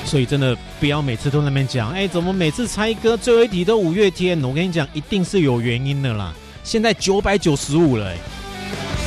所以真的不要每次都在那边讲，怎么每次猜歌最后一题都五月天？我跟你讲，一定是有原因的啦。现在995了，